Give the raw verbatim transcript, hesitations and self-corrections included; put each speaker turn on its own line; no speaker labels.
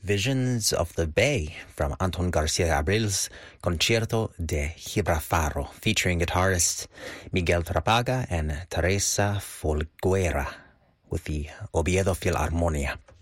Visions of the Bay from Anton Garcia Abril's Concierto de Gibralfaro, featuring guitarists Miguel Trapaga and Teresa Folguera with the Oviedo Philharmonia.